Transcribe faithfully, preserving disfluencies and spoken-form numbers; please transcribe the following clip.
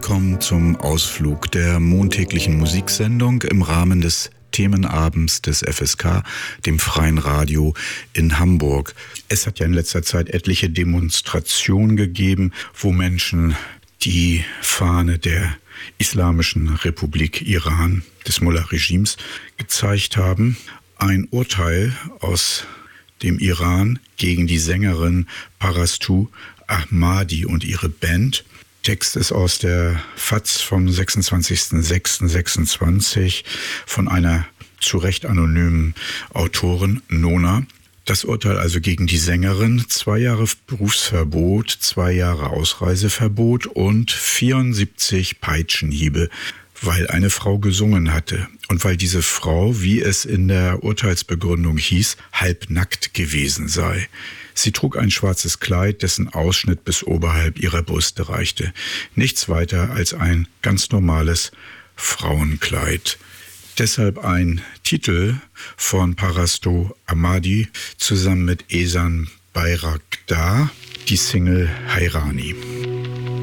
willkommen zum Ausflug der montäglichen Musiksendung im Rahmen des Themenabends des F S K, dem Freien Radio in Hamburg. Es hat ja in letzter Zeit etliche Demonstrationen gegeben, wo Menschen die Fahne der Islamischen Republik Iran, des Mullah-Regimes, gezeigt haben. Ein Urteil aus dem Iran gegen die Sängerin Parastu Ahmadi und ihre Band. Text ist aus der F A Z vom sechsundzwanzigsten sechsten sechsundzwanzig von einer zu Recht anonymen Autorin, Nona. Das Urteil also gegen die Sängerin: zwei Jahre Berufsverbot, zwei Jahre Ausreiseverbot und vierundsiebzig Peitschenhiebe, weil eine Frau gesungen hatte und weil diese Frau, wie es in der Urteilsbegründung hieß, halbnackt gewesen sei. Sie trug ein schwarzes Kleid, dessen Ausschnitt bis oberhalb ihrer Brüste reichte. Nichts weiter als ein ganz normales Frauenkleid. Deshalb ein Titel von Parastu Ahmadi zusammen mit Ehsan Bayraktar, die Single Hairani.